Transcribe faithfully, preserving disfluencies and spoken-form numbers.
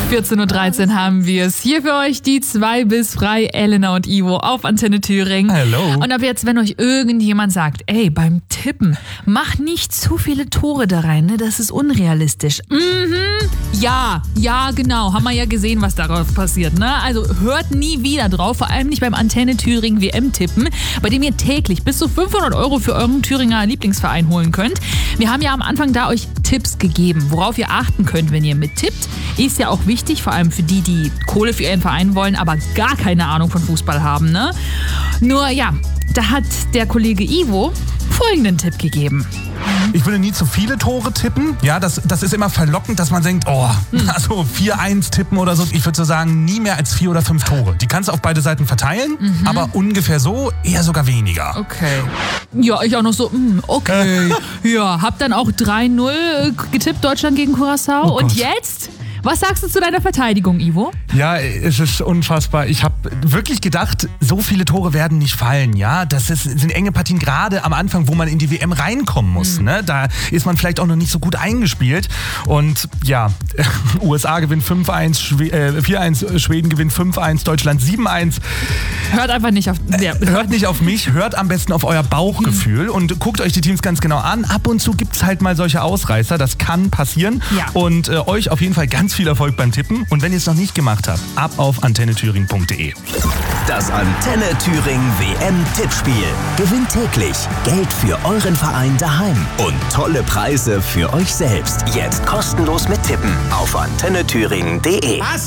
vierzehn Uhr dreizehn haben wir es. Hier für euch die zwei bis frei, Elena und Ivo auf Antenne Thüringen. Hallo. Und ab jetzt, wenn euch irgendjemand sagt, ey, beim Tippen, mach nicht zu viele Tore da rein, ne? Das ist unrealistisch. Mhm, ja, ja, genau. Haben wir ja gesehen, was darauf passiert, ne? Also hört nie wieder drauf, vor allem nicht beim Antenne Thüringen W M-Tippen, bei dem ihr täglich bis zu fünfhundert Euro für euren Thüringer Lieblingsverein holen könnt. Wir haben ja am Anfang da euch Tipps gegeben, worauf ihr achten könnt, wenn ihr mittippt. Ist ja auch wichtig, vor allem für die, die Kohle für ihren Verein wollen, aber gar keine Ahnung von Fußball haben, ne? Nur ja, da hat der Kollege Ivo folgenden Tipp gegeben. Ich würde nie zu viele Tore tippen. Ja, das, das ist immer verlockend, dass man denkt, oh, also vier eins tippen oder so. Ich würde so sagen, nie mehr als vier oder fünf Tore. Die kannst du auf beide Seiten verteilen, mhm. aber ungefähr so, eher sogar weniger. Okay. Ja, ich auch noch so, mh, okay. Ja, hab dann auch drei null getippt, Deutschland gegen Curaçao. Oh Und jetzt? Was sagst du zu deiner Verteidigung, Ivo? Ja, es ist unfassbar. Ich habe wirklich gedacht, so viele Tore werden nicht fallen. Ja, das ist, sind enge Partien, gerade am Anfang, wo man in die W M reinkommen muss. Mhm. Ne? Da ist man vielleicht auch noch nicht so gut eingespielt. Und ja, U S A gewinnt fünf eins, Schwe- äh, vier eins, Schweden gewinnt fünf eins, Deutschland sieben eins. Hört einfach nicht auf... Ja. Äh, hört nicht auf mich, hört am besten auf euer Bauchgefühl mhm. und guckt euch die Teams ganz genau an. Ab und zu gibt es halt mal solche Ausreißer, das kann passieren. Ja. Und äh, euch auf jeden Fall ganz viel Erfolg beim Tippen. Und wenn ihr es noch nicht gemacht habt, ab auf antenne thüringen punkt de. Das Antenne Thüringen W M-Tippspiel. Gewinnt täglich Geld für euren Verein daheim und tolle Preise für euch selbst. Jetzt kostenlos mit Tippen auf antenne thüringen punkt de. Was?